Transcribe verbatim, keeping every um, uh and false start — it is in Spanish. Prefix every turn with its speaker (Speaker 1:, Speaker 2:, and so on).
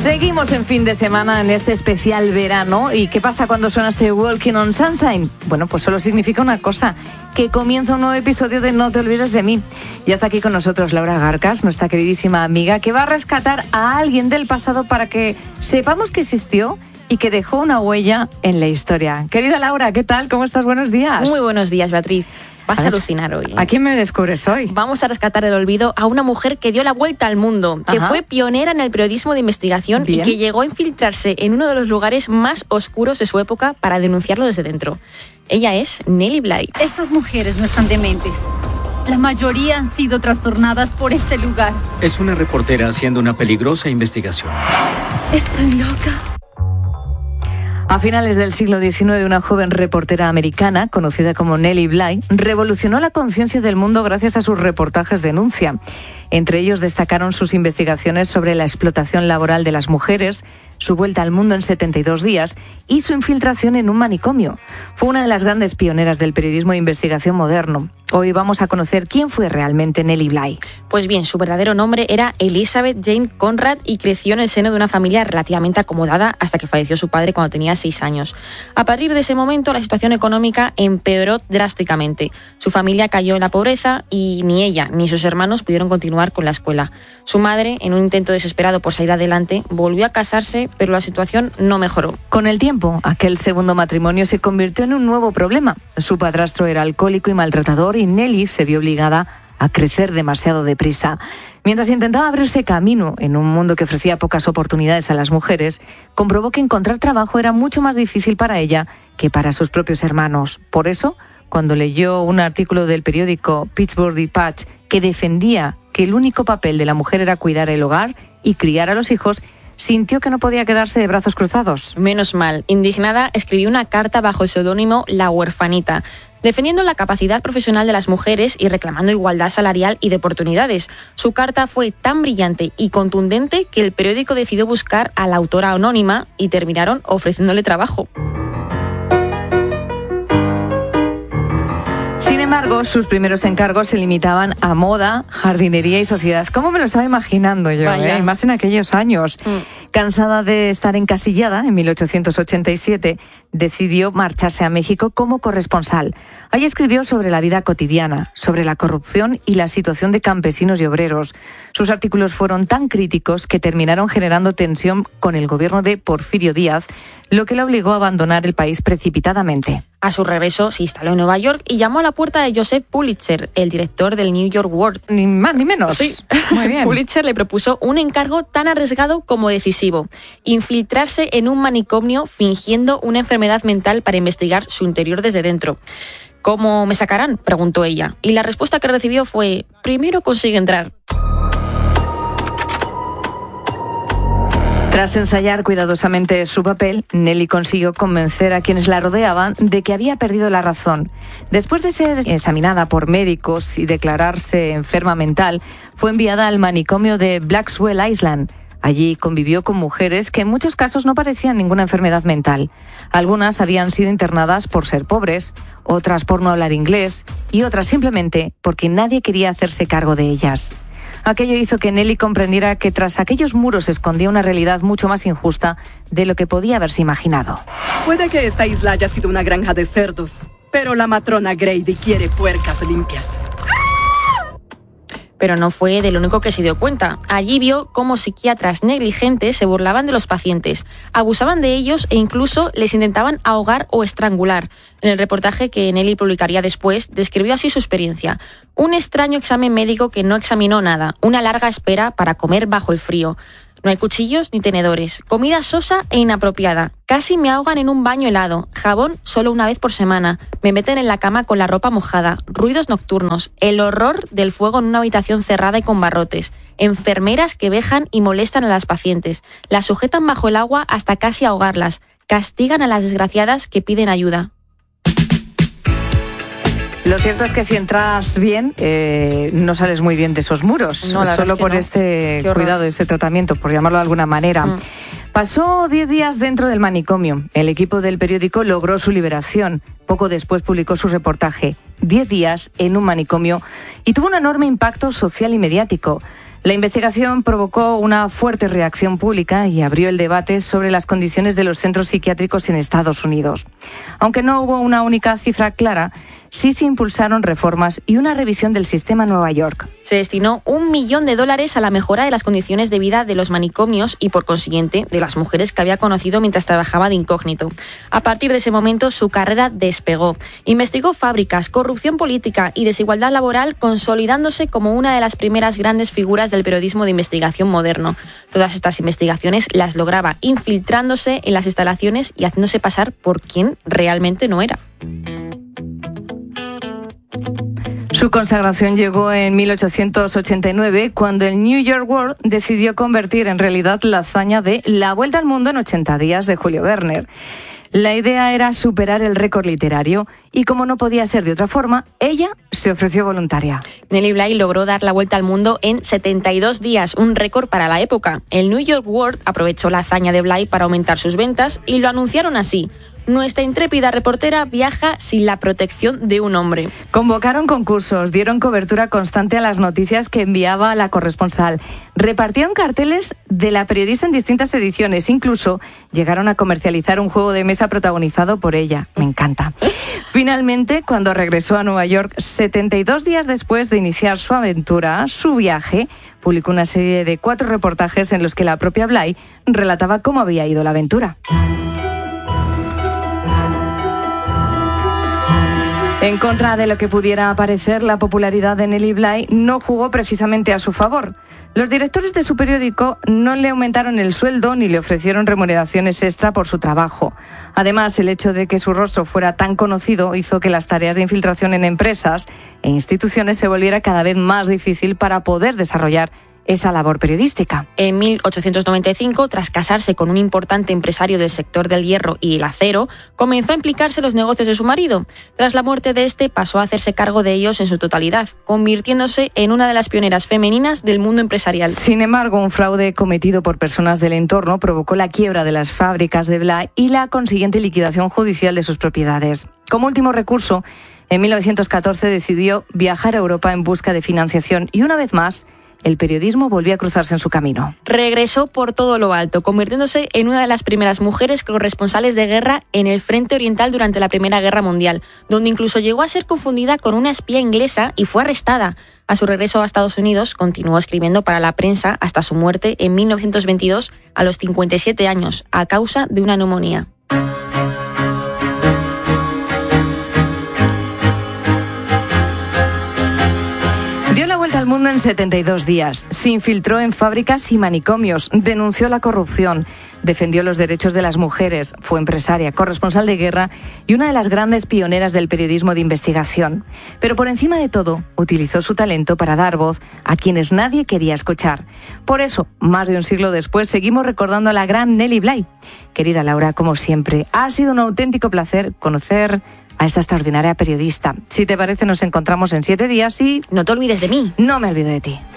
Speaker 1: Seguimos en fin de semana en este especial verano. ¿Y qué pasa cuando suena este Walking on Sunshine? Bueno, pues solo significa una cosa, que comienza un nuevo episodio de No te olvides de mí. Y está aquí con nosotros Laura Garcas, nuestra queridísima amiga, que va a rescatar a alguien del pasado para que sepamos que existió y que dejó una huella en la historia. Querida Laura, ¿qué tal? ¿Cómo estás? Buenos días.
Speaker 2: Muy buenos días, Beatriz. Vas a, a alucinar hoy, ¿eh?
Speaker 1: ¿A quién me descubres hoy?
Speaker 2: Vamos a rescatar del olvido a una mujer que dio la vuelta al mundo, que
Speaker 1: Ajá.
Speaker 2: fue pionera en el periodismo de investigación Bien. y que llegó a infiltrarse en uno de los lugares más oscuros de su época para denunciarlo desde dentro. Ella es Nellie Bly.
Speaker 3: Estas mujeres no están dementes. La mayoría han sido trastornadas por este lugar.
Speaker 4: Es una reportera haciendo una peligrosa investigación.
Speaker 3: Estoy loca.
Speaker 1: A finales del siglo diecinueve, una joven reportera americana, conocida como Nellie Bly, revolucionó la conciencia del mundo gracias a sus reportajes de denuncia. Entre ellos destacaron sus investigaciones sobre la explotación laboral de las mujeres, su vuelta al mundo en setenta y dos días y su infiltración en un manicomio. Fue una de las grandes pioneras del periodismo de investigación moderno. Hoy vamos a conocer quién fue realmente Nellie Bly.
Speaker 2: Pues bien, su verdadero nombre era Elizabeth Jane Conrad y creció en el seno de una familia relativamente acomodada hasta que falleció su padre cuando tenía seis años. A partir de ese momento, la situación económica empeoró drásticamente. Su familia cayó en la pobreza y ni ella ni sus hermanos pudieron continuar con la escuela. Su madre, en un intento desesperado por salir adelante, volvió a casarse, pero la situación no mejoró.
Speaker 1: Con el tiempo, aquel segundo matrimonio se convirtió en un nuevo problema. Su padrastro era alcohólico y maltratador y Nellie se vio obligada a crecer demasiado deprisa. Mientras intentaba abrirse camino en un mundo que ofrecía pocas oportunidades a las mujeres, comprobó que encontrar trabajo era mucho más difícil para ella que para sus propios hermanos. Por eso, cuando leyó un artículo del periódico Pittsburgh Dispatch que defendía que el único papel de la mujer era cuidar el hogar y criar a los hijos, sintió que no podía quedarse de brazos cruzados.
Speaker 2: Menos mal. Indignada, escribió una carta bajo el seudónimo La Huerfanita, defendiendo la capacidad profesional de las mujeres y reclamando igualdad salarial y de oportunidades. Su carta fue tan brillante y contundente que el periódico decidió buscar a la autora anónima y terminaron ofreciéndole trabajo.
Speaker 1: Sin embargo, sus primeros encargos se limitaban a moda, jardinería y sociedad. ¿Cómo me lo estaba imaginando yo? ¿eh? Más en aquellos años. Mm. Cansada de estar encasillada, en mil ochocientos ochenta y siete, decidió marcharse a México como corresponsal. Allí escribió sobre la vida cotidiana, sobre la corrupción y la situación de campesinos y obreros. Sus artículos fueron tan críticos que terminaron generando tensión con el gobierno de Porfirio Díaz, lo que la obligó a abandonar el país precipitadamente.
Speaker 2: A su regreso se instaló en Nueva York y llamó a la puerta de Joseph Pulitzer, el director del New York World.
Speaker 1: Ni más ni menos.
Speaker 2: Sí,
Speaker 1: muy bien.
Speaker 2: Pulitzer le propuso un encargo tan arriesgado como decisivo: infiltrarse en un manicomio fingiendo una enfermedad mental para investigar su interior desde dentro. ¿Cómo me sacarán?, preguntó ella. Y la respuesta que recibió fue: primero consigue entrar.
Speaker 1: Tras ensayar cuidadosamente su papel, Nellie consiguió convencer a quienes la rodeaban de que había perdido la razón. Después de ser examinada por médicos y declararse enferma mental, fue enviada al manicomio de Blackwell Island. Allí convivió con mujeres que en muchos casos no parecían ninguna enfermedad mental. Algunas habían sido internadas por ser pobres, otras por no hablar inglés y otras simplemente porque nadie quería hacerse cargo de ellas. Aquello hizo que Nellie comprendiera que tras aquellos muros se escondía una realidad mucho más injusta de lo que podía haberse imaginado.
Speaker 5: Puede que esta isla haya sido una granja de cerdos, pero la matrona Grady quiere puercas limpias.
Speaker 2: Pero no fue del único que se dio cuenta. Allí vio cómo psiquiatras negligentes se burlaban de los pacientes, abusaban de ellos e incluso les intentaban ahogar o estrangular. En el reportaje que Nellie publicaría después, describió así su experiencia: un extraño examen médico que no examinó nada, una larga espera para comer bajo el frío. No hay cuchillos ni tenedores, comida sosa e inapropiada. Casi me ahogan en un baño helado, jabón solo una vez por semana. Me meten en la cama con la ropa mojada, ruidos nocturnos, el horror del fuego en una habitación cerrada y con barrotes, enfermeras que vejan y molestan a las pacientes, las sujetan bajo el agua hasta casi ahogarlas, castigan a las desgraciadas que piden ayuda.
Speaker 1: Lo cierto es que si entras bien, eh, no sales muy bien de esos muros,
Speaker 2: no,
Speaker 1: solo por
Speaker 2: no.
Speaker 1: este cuidado, este tratamiento, por llamarlo de alguna manera. Mm. Pasó diez días dentro del manicomio. El equipo del periódico logró su liberación. Poco después publicó su reportaje, diez días en un manicomio, y tuvo un enorme impacto social y mediático. La investigación provocó una fuerte reacción pública y abrió el debate sobre las condiciones de los centros psiquiátricos en Estados Unidos. Aunque no hubo una única cifra clara, sí se impulsaron reformas y una revisión del sistema en Nueva York.
Speaker 2: Se destinó un millón de dólares a la mejora de las condiciones de vida de los manicomios y, por consiguiente, de las mujeres que había conocido mientras trabajaba de incógnito. A partir de ese momento, su carrera despegó. Investigó fábricas, corrupción política y desigualdad laboral, consolidándose como una de las primeras grandes figuras del periodismo de investigación moderno. Todas estas investigaciones las lograba infiltrándose en las instalaciones y haciéndose pasar por quien realmente no era.
Speaker 1: Su consagración llegó en mil ochocientos ochenta y nueve, cuando el New York World decidió convertir en realidad la hazaña de La Vuelta al Mundo en ochenta días de Julio Verne. La idea era superar el récord literario y, como no podía ser de otra forma, ella se ofreció voluntaria.
Speaker 2: Nellie Bly logró dar la vuelta al mundo en setenta y dos días, un récord para la época. El New York World aprovechó la hazaña de Bly para aumentar sus ventas y lo anunciaron así: nuestra intrépida reportera viaja sin la protección de un hombre.
Speaker 1: Convocaron concursos, dieron cobertura constante a las noticias que enviaba la corresponsal, repartieron carteles de la periodista en distintas ediciones, incluso llegaron a comercializar un juego de mesa protagonizado por ella. Me encanta. Finalmente, cuando regresó a Nueva York, setenta y dos días después de iniciar su aventura, su viaje, publicó una serie de cuatro reportajes en los que la propia Bly relataba cómo había ido la aventura. En contra de lo que pudiera parecer, la popularidad de Nellie Bly no jugó precisamente a su favor. Los directores de su periódico no le aumentaron el sueldo ni le ofrecieron remuneraciones extra por su trabajo. Además, el hecho de que su rostro fuera tan conocido hizo que las tareas de infiltración en empresas e instituciones se volviera cada vez más difícil para poder desarrollar esa labor periodística.
Speaker 2: En mil ochocientos noventa y cinco, tras casarse con un importante empresario del sector del hierro y el acero, comenzó a implicarse en los negocios de su marido. Tras la muerte de este, pasó a hacerse cargo de ellos en su totalidad, convirtiéndose en una de las pioneras femeninas del mundo empresarial.
Speaker 1: Sin embargo, un fraude cometido por personas del entorno provocó la quiebra de las fábricas de Bly y la consiguiente liquidación judicial de sus propiedades. Como último recurso, en mil novecientos catorce decidió viajar a Europa en busca de financiación y, una vez más, el periodismo volvió a cruzarse en su camino.
Speaker 2: Regresó por todo lo alto, convirtiéndose en una de las primeras mujeres corresponsales de guerra en el Frente Oriental durante la Primera Guerra Mundial, donde incluso llegó a ser confundida con una espía inglesa y fue arrestada. A su regreso a Estados Unidos, continuó escribiendo para la prensa hasta su muerte en mil novecientos veintidós, a los cincuenta y siete años, a causa de una neumonía.
Speaker 1: Dio la vuelta al mundo en setenta y dos días, se infiltró en fábricas y manicomios, denunció la corrupción, defendió los derechos de las mujeres, fue empresaria, corresponsal de guerra y una de las grandes pioneras del periodismo de investigación. Pero por encima de todo, utilizó su talento para dar voz a quienes nadie quería escuchar. Por eso, más de un siglo después, seguimos recordando a la gran Nellie Bly. Querida Laura, como siempre, ha sido un auténtico placer conocer a esta extraordinaria periodista. Si te parece, nos encontramos en siete días y...
Speaker 2: No te olvides de mí.
Speaker 1: No me olvido de ti.